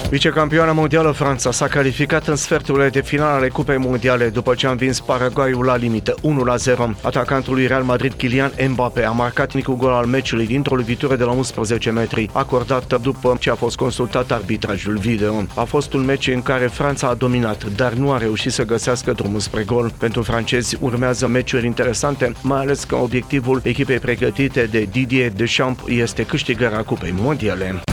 Vicecampioana mondială Franța s-a calificat în sferturile de finală ale Cupei Mondiale după ce a învins Paraguayul la limită 1-0. Atacantul lui Real Madrid Kylian Mbappé a marcat unicul gol al meciului dintr-o lovitură de la 11 metri, acordată după ce a fost consultat arbitrajul video. A fost un meci în care Franța a dominat, dar nu a reușit să găsească drumul spre gol. Pentru francezi urmează meciuri interesante, mai ales că obiectivul echipei pregătite de Didier Deschamps este câștigarea Cupei Mondiale.